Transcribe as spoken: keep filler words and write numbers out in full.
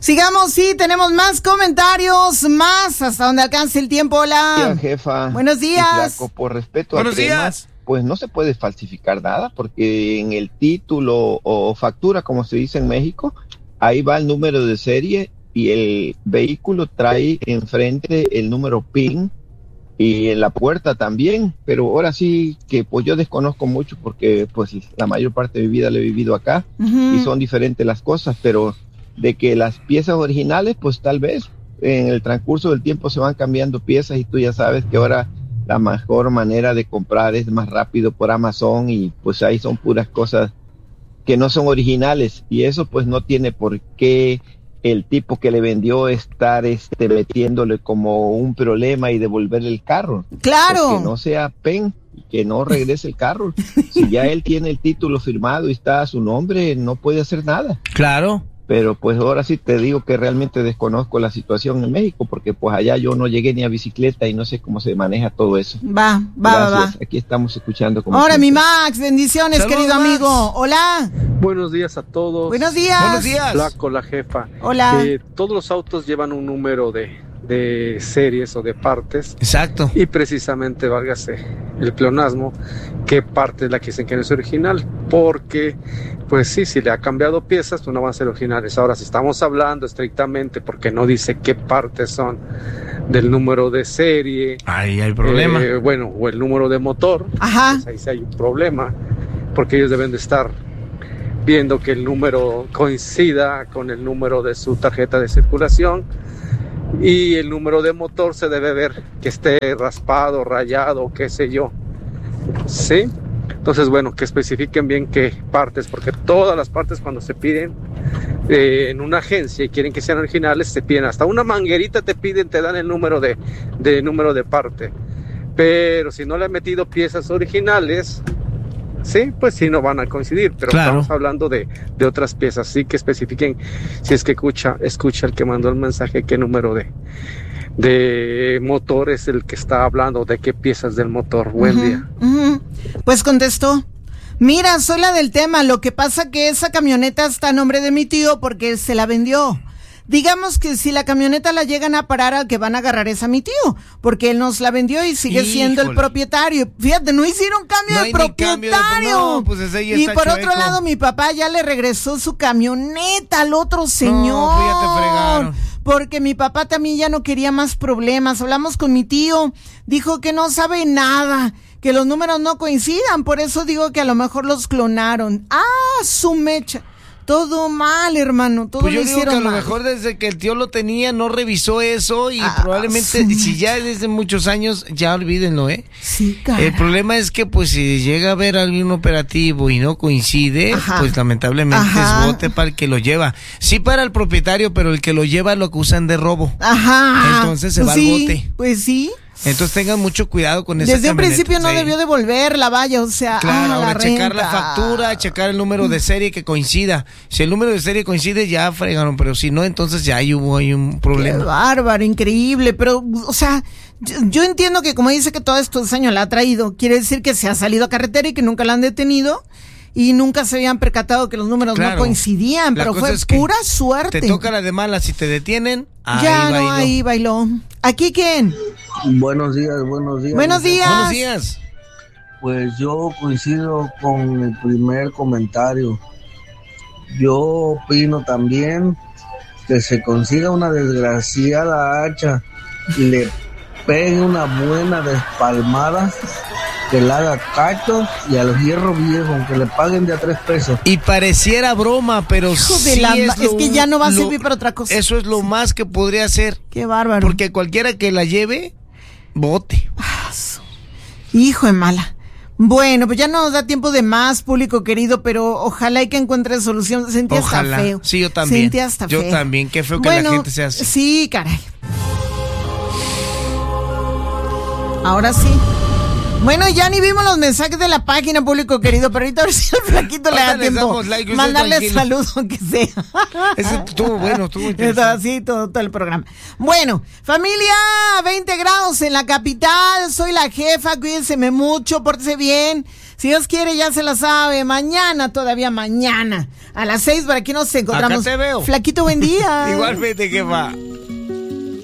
Sigamos, sí, tenemos más comentarios, más hasta donde alcance el tiempo. Hola. Buenos días, jefa. Buenos días. Flaco, por respeto Buenos a Crema, días. pues no se puede falsificar nada, porque en el título o factura, como se dice en México, ahí va el número de serie y el vehículo trae enfrente el número P I N y en la puerta también, pero ahora sí que pues yo desconozco mucho porque pues la mayor parte de mi vida la he vivido acá uh-huh. y son diferentes las cosas, pero de que las piezas originales pues tal vez en el transcurso del tiempo se van cambiando piezas y tú ya sabes que ahora la mejor manera de comprar es más rápido por Amazon y pues ahí son puras cosas que no son originales y eso pues no tiene por qué el tipo que le vendió estar este metiéndole como un problema y devolverle el carro. Claro. Pues que no sea pen y que no regrese el carro. Si ya él tiene el título firmado y está a su nombre, no puede hacer nada. Claro. Pero pues ahora sí te digo que realmente desconozco la situación en México porque pues allá yo no llegué ni a bicicleta y no sé cómo se maneja todo eso. Va, va, Gracias. va. Aquí estamos escuchando. Como Ahora siempre. mi Max, bendiciones. Saludos, querido Max. Amigo. Hola. Buenos días a todos. Buenos días. Buenos días. Flaco, la jefa. Hola. Eh, todos los autos llevan un número de, de series o de partes. Exacto. Y precisamente, válgase el pleonasmo, qué parte es la que dicen que no es original. Porque, pues sí, si le ha cambiado piezas, pues no van a ser originales. Ahora, si estamos hablando estrictamente, porque no dice qué partes son del número de serie. Ahí hay problema. Eh, bueno, o el número de motor. Ajá. Pues ahí sí hay un problema. Porque ellos deben de estar viendo que el número coincida con el número de su tarjeta de circulación y el número de motor se debe ver que esté raspado, rayado, qué sé yo, ¿sí? Entonces, bueno, que especifiquen bien qué partes, porque todas las partes cuando se piden eh, en una agencia y quieren que sean originales, se piden hasta una manguerita, te piden, te dan el número de, de número de parte, pero si no le han metido piezas originales, sí, pues sí, no van a coincidir, pero claro. Estamos hablando de, de otras piezas, sí que especifiquen, si es que escucha, escucha el que mandó el mensaje, qué número de, de motor es el que está hablando, de qué piezas del motor. Buen uh-huh, día. Uh-huh. Pues contestó, mira, soy la del tema, lo que pasa que esa camioneta está a nombre de mi tío porque se la vendió. Digamos que si la camioneta la llegan a parar, al que van a agarrar es a mi tío, porque él nos la vendió y sigue Híjole. siendo el propietario. Fíjate, no hicieron cambio, no de, propietario. Cambio de no, pues ese ya y está por chueco. Otro lado, mi papá ya le regresó su camioneta al otro señor. No, pues ya te fregaron. Porque mi papá también ya no quería más problemas. Hablamos con mi tío, dijo que no sabe nada, que los números no coincidan, por eso digo que a lo mejor los clonaron. Ah, su mecha. Todo mal, hermano, todo pues lo yo digo hicieron que a lo mal. mejor desde que el tío lo tenía no revisó eso y ah, probablemente sí. si ya desde muchos años ya olvídenlo, ¿eh? Sí, caray. El problema es que pues si llega a haber algún operativo y no coincide, Ajá. pues lamentablemente Ajá. es bote para el que lo lleva. Sí para el propietario, pero el que lo lleva lo acusan de robo. Ajá. Entonces se pues va sí, al bote. Pues sí. Entonces tengan mucho cuidado con esa Desde un camioneta. principio no sí. debió devolverla, vaya, o sea, claro, ah, ahora la checar renta. la factura, checar el número de serie que coincida. Si el número de serie coincide, ya fregaron, pero si no, entonces ya ahí hubo hay un problema. Qué bárbaro, increíble, pero, o sea, yo, yo entiendo que como dice que todo estos años la ha traído, quiere decir que se ha salido a carretera y que nunca la han detenido. Y nunca se habían percatado que los números claro, no coincidían, pero fue es pura suerte. Te toca la de malas, si te detienen, ahí ya bailó. no, ahí bailó. ¿Aquí quién? Buenos días, buenos días. Buenos días. Buenos días. Pues yo coincido con el primer comentario. Yo opino también que se consiga una desgraciada hacha y le pegue una buena despalmada, que le haga cachos y al hierro viejo, que le paguen de a tres pesos. Y pareciera broma, pero Hijo sí de la, es, es lo, que ya no va a lo, servir para otra cosa. Eso es lo más que podría hacer. Qué bárbaro. Porque cualquiera que la lleve, bote. Ah, hijo de mala. Bueno, pues ya no nos da tiempo de más, público querido, pero ojalá y que encuentre solución. Sentí ojalá. hasta feo. Sí, yo también. Sentí hasta yo feo. Yo también, qué feo que bueno, la gente se hace. Sí, caray. Ahora sí. Bueno, ya ni vimos los mensajes de la página, público querido, pero ahorita a ver si el flaquito le da tiempo like, mandarle saludos aunque sea. Ese estuvo bueno, estuvo interesante. Así todo, todo el programa. Bueno, familia, veinte grados en la capital, soy la jefa, cuídense mucho, pórtense bien. Si Dios quiere, ya se la sabe. Mañana, todavía mañana. A las seis, para aquí nos encontramos. Acá te veo. Flaquito, buen día. Igualmente, jefa.